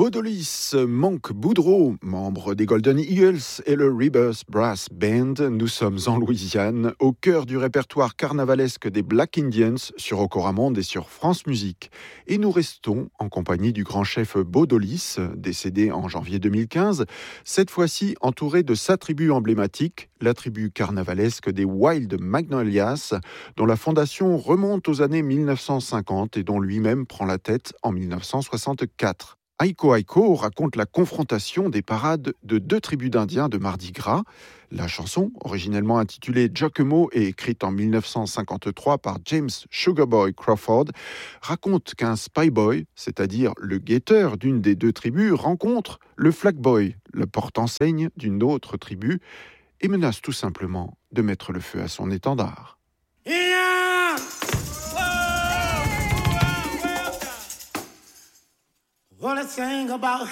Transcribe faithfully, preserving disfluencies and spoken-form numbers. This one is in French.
Bodolis, Monk Boudreau, membre des Golden Eagles et le Rebirth Brass Band, nous sommes en Louisiane, au cœur du répertoire carnavalesque des Black Indians sur Ocoramonde et sur France Musique. Et nous restons en compagnie du grand chef Bodolis, décédé en janvier deux mille quinze, cette fois-ci entouré de sa tribu emblématique, la tribu carnavalesque des Wild Magnolias, dont la fondation remonte aux années mille neuf cent cinquante et dont lui-même prend la tête en mille neuf cent soixante-quatre. Aiko Aiko raconte la confrontation des parades de deux tribus d'Indiens de Mardi Gras. La chanson, originellement intitulée Giacomo et écrite en mille neuf cent cinquante-trois par James Sugarboy Crawford, raconte qu'un spy boy, c'est-à-dire le guetteur d'une des deux tribus, rencontre le flag boy, le porte-enseigne d'une autre tribu, et menace tout simplement de mettre le feu à son étendard. Yeah! Wanna sing about